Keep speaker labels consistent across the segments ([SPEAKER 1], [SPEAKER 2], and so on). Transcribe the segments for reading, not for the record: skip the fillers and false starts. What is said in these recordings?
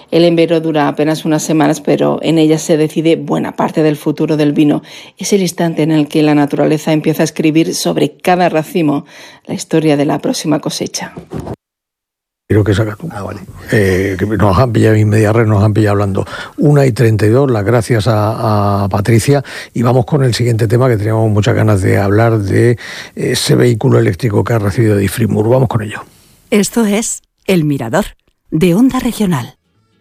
[SPEAKER 1] El invierno dura apenas unas semanas, pero en ella se decide buena parte del futuro del vino. Es el instante en el que la naturaleza empieza a escribir sobre cada racimo la historia de la próxima cosecha.
[SPEAKER 2] Creo que saca tú. Vale. Que nos han pillado en media red, nos han pillado hablando 1:32, las gracias a Patricia, y vamos con el siguiente tema, que teníamos muchas ganas de hablar de ese vehículo eléctrico que ha recibido Difrimur. Vamos con ello.
[SPEAKER 3] Esto es El Mirador, de Onda Regional.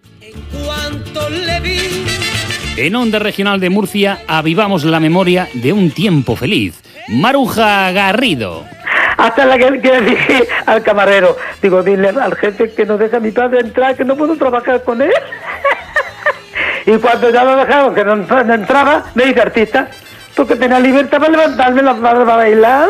[SPEAKER 4] En Onda Regional de Murcia avivamos la memoria de un tiempo feliz. Maruja Garrido.
[SPEAKER 5] Hasta la que le dije al camarero, digo, dile al jefe que no deja a mi padre entrar, que no puedo trabajar con él. Y cuando ya lo dejaron, que no entraba, me dice, artista, porque tenía libertad para levantarme las manos para bailar.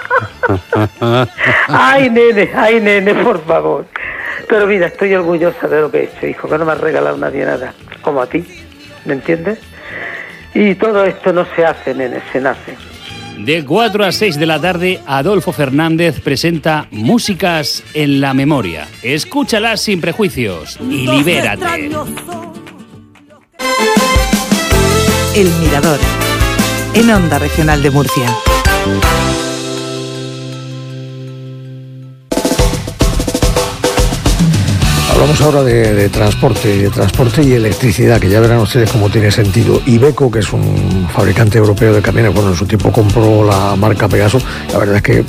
[SPEAKER 5] Ay, nene, por favor. Pero mira, estoy orgullosa de lo que he hecho, hijo, que no me ha regalado nadie nada, como a ti, ¿me entiendes? Y todo esto no se hace, nene, se nace.
[SPEAKER 4] De 4 a 6 de la tarde, Adolfo Fernández presenta Músicas en la Memoria. Escúchalas sin prejuicios y libérate.
[SPEAKER 3] El Mirador, en Onda Regional de Murcia.
[SPEAKER 2] Hablamos ahora de transporte y electricidad, que ya verán ustedes cómo tiene sentido. Iveco, que es un fabricante europeo de camiones, bueno, en su tiempo compró la marca Pegaso. La verdad es que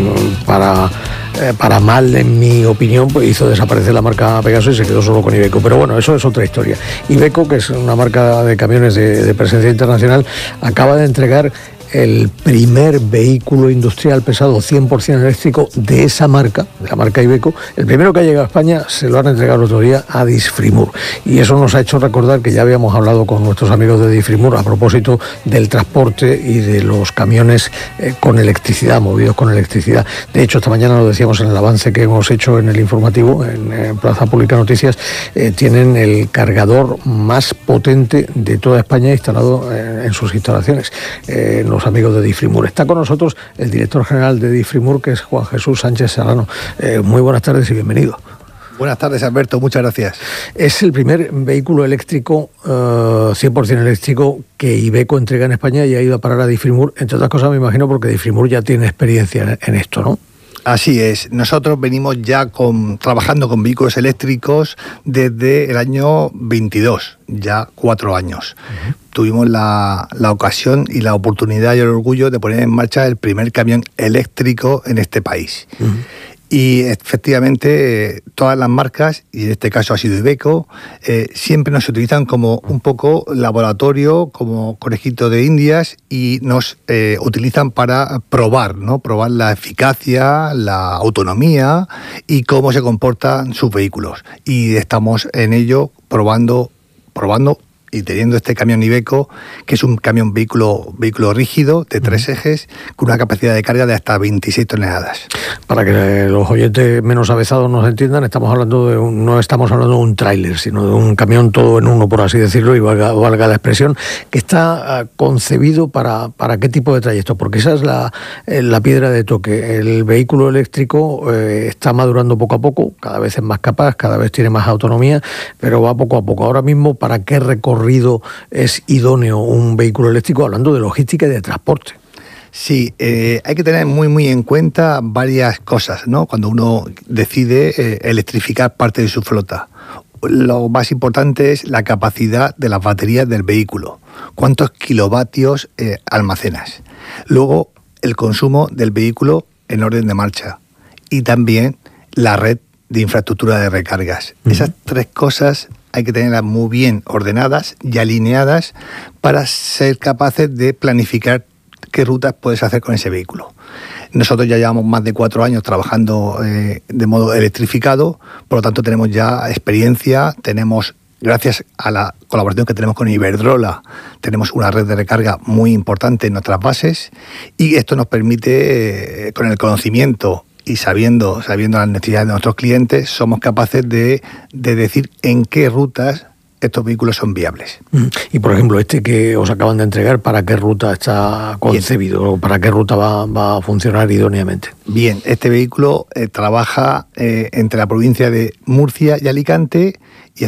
[SPEAKER 2] para mal, en mi opinión, pues hizo desaparecer la marca Pegaso y se quedó solo con Iveco. Pero bueno, eso es otra historia. Iveco, que es una marca de camiones de presencia internacional, acaba de entregar el primer vehículo industrial pesado 100% eléctrico de esa marca, de la marca Iveco. El primero que ha llegado a España se lo han entregado el otro día a Difrimur, y eso nos ha hecho recordar que ya habíamos hablado con nuestros amigos de Difrimur a propósito del transporte y de los camiones con electricidad, movidos con electricidad. De hecho, esta mañana lo decíamos en el avance que hemos hecho en el informativo, en Plaza Pública Noticias, tienen el cargador más potente de toda España instalado en sus instalaciones. Los amigos de Difrimur. Está con nosotros el director general de Difrimur, que es Juan Jesús Sánchez Serrano. Muy buenas tardes y bienvenido.
[SPEAKER 6] Buenas tardes, Alberto, muchas gracias.
[SPEAKER 2] Es el primer vehículo eléctrico, 100% eléctrico, que Iveco entrega en España y ha ido a parar a Difrimur, entre otras cosas, me imagino, porque Difrimur ya tiene experiencia en esto, ¿no?
[SPEAKER 6] Así es, nosotros venimos ya trabajando con vehículos eléctricos desde el año 22, ya 4 años. Uh-huh. Tuvimos la ocasión y la oportunidad y el orgullo de poner en marcha el primer camión eléctrico en este país. Uh-huh. Y efectivamente todas las marcas, y en este caso ha sido Iveco, siempre nos utilizan como un poco laboratorio, como conejito de indias, y nos utilizan para probar, ¿no? Probar la eficacia, la autonomía y cómo se comportan sus vehículos. Y estamos en ello probando y teniendo este camión Iveco, que es un camión vehículo rígido de 3 ejes, con una capacidad de carga de hasta 26 toneladas.
[SPEAKER 2] Para que los oyentes menos avezados nos entiendan, no estamos hablando de un tráiler, sino de un camión todo en uno, por así decirlo, y valga la expresión, que está concebido para qué tipo de trayecto, porque esa es la piedra de toque. El vehículo eléctrico está madurando poco a poco, cada vez es más capaz, cada vez tiene más autonomía, pero va poco a poco. Ahora mismo, ¿para qué recorrido es idóneo un vehículo eléctrico, hablando de logística y de transporte?
[SPEAKER 6] Sí, hay que tener muy en cuenta varias cosas, ¿no? Cuando uno decide electrificar parte de su flota. Lo más importante es la capacidad de las baterías del vehículo. ¿Cuántos kilovatios almacenas? Luego, el consumo del vehículo en orden de marcha. Y también la red de infraestructura de recargas. Uh-huh. Esas 3 cosas hay que tenerlas muy bien ordenadas y alineadas para ser capaces de planificar qué rutas puedes hacer con ese vehículo. Nosotros ya llevamos más de 4 años trabajando de modo electrificado, por lo tanto tenemos ya experiencia, gracias a la colaboración que tenemos con Iberdrola, tenemos una red de recarga muy importante en nuestras bases, y esto nos permite, con el conocimiento y sabiendo las necesidades de nuestros clientes, somos capaces de decir en qué rutas estos vehículos son viables.
[SPEAKER 2] Y, por ejemplo, este que os acaban de entregar, ¿para qué ruta está concebido? Bien. ¿O para qué ruta va a funcionar idóneamente?
[SPEAKER 6] Bien, este vehículo trabaja entre la provincia de Murcia y Alicante,